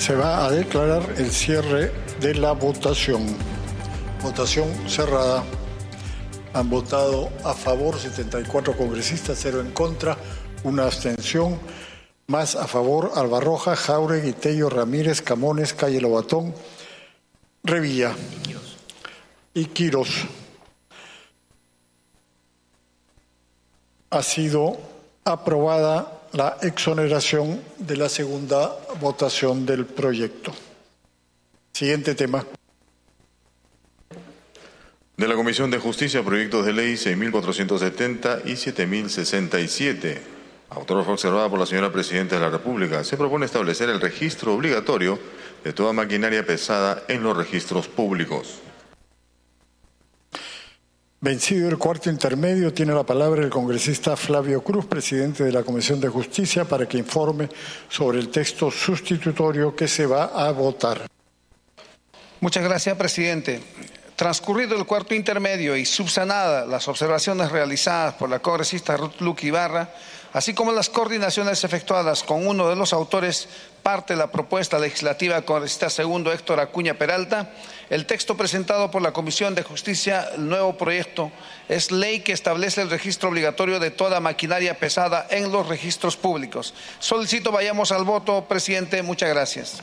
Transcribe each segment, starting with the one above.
Se va a declarar el cierre de la votación. Votación cerrada. Han votado a favor 74 congresistas, 0 en contra, 1 abstención. Más a favor Albarroja, Jáuregui, Tello, Ramírez, Camones, Calle Lobatón, Revilla y Quirós. Ha sido aprobada la exoneración de la segunda votación del proyecto. Siguiente tema. De la Comisión de Justicia, proyectos de ley 6.470 y 7.067. Autor fue observada por la señora Presidenta de la República. Se propone establecer el registro obligatorio de toda maquinaria pesada en los registros públicos. Vencido el cuarto intermedio, tiene la palabra el congresista Flavio Cruz, presidente de la Comisión de Justicia, para que informe sobre el texto sustitutorio que se va a votar. Muchas gracias, presidente. Transcurrido el cuarto intermedio y subsanadas las observaciones realizadas por la congresista Ruth Luque Ibarra, así como las coordinaciones efectuadas con uno de los autores, parte de la propuesta legislativa congresista segundo Héctor Acuña Peralta, el texto presentado por la Comisión de Justicia, el nuevo proyecto, es ley que establece el registro obligatorio de toda maquinaria pesada en los registros públicos. Solicito vayamos al voto, presidente. Muchas gracias.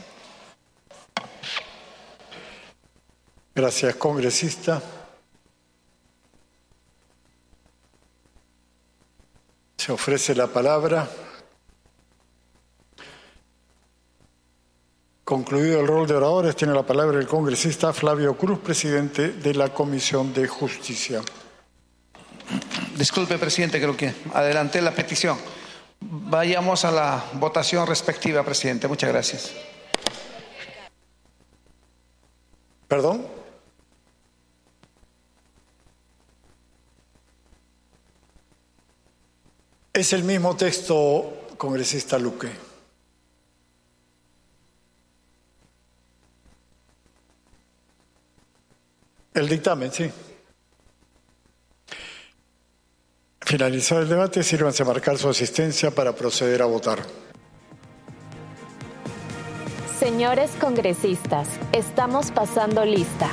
Gracias, congresista. Se ofrece la palabra. Concluido el rol de oradores, tiene la palabra el congresista Flavio Cruz, presidente de la Comisión de Justicia. Disculpe, presidente, creo que adelanté la petición. Vayamos a la votación respectiva, presidente. Muchas gracias. ¿Perdón? Es el mismo texto, congresista Luque. El dictamen, sí. Finalizado el debate, sírvanse a marcar su asistencia para proceder a votar. Señores congresistas, estamos pasando lista.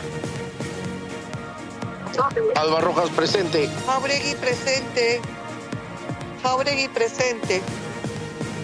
Alba Rojas presente. Jáuregui presente. Jáuregui presente.